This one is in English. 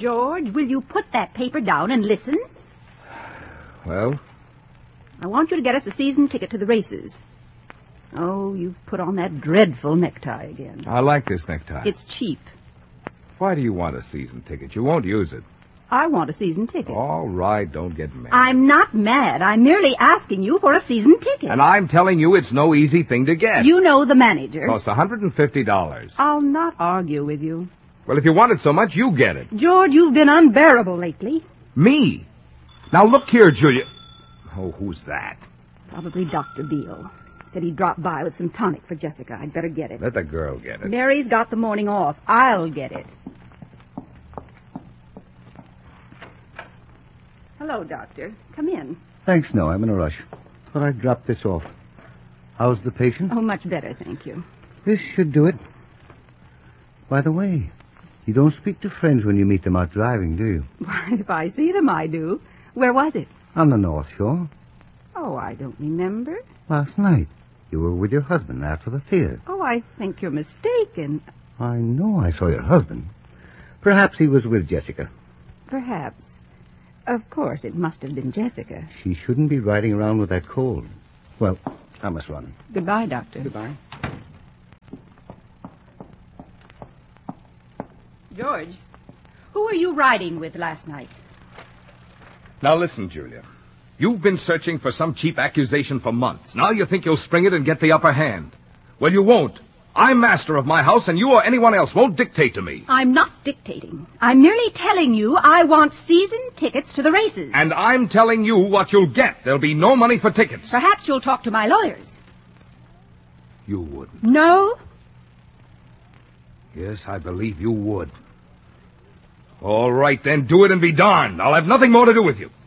George, will you put that paper down and listen? Well? I want you to get us a season ticket to the races. Oh, you've put on that dreadful necktie again. I like this necktie. It's cheap. Why do you want a season ticket? You won't use it. I want a season ticket. All right, don't get mad. I'm not mad. I'm merely asking you for a season ticket. And I'm telling you it's no easy thing to get. You know the manager. Costs $150. I'll not argue with you. Well, if you want it so much, you get it. George, you've been unbearable lately. Me? Now look here, Julia. Oh, who's that? Probably Dr. Beale. Said he'd drop by with some tonic for Jessica. I'd better get it. Let the girl get it. Mary's got the morning off. I'll get it. Hello, Doctor. Come in. Thanks, no, I'm in a rush. Thought I'd drop this off. How's the patient? Oh, much better, thank you. This should do it. By the way, you don't speak to friends when you meet them out driving, do you? Why, if I see them, I do. Where was it? On the North Shore. Oh, I don't remember. Last night. You were with your husband after the theater. Oh, I think you're mistaken. I know I saw your husband. Perhaps he was with Jessica. Perhaps. Of course, it must have been Jessica. She shouldn't be riding around with that cold. Well, I must run. Goodbye, Doctor. Goodbye. George, who were you riding with last night? Now listen, Julia. You've been searching for some cheap accusation for months. Now you think you'll spring it and get the upper hand. Well, you won't. I'm master of my house, and you or anyone else won't dictate to me. I'm not dictating. I'm merely telling you I want season tickets to the races. And I'm telling you what you'll get. There'll be no money for tickets. Perhaps you'll talk to my lawyers. You wouldn't. No? Yes, I believe you would. All right, then, do it and be darned. I'll have nothing more to do with you.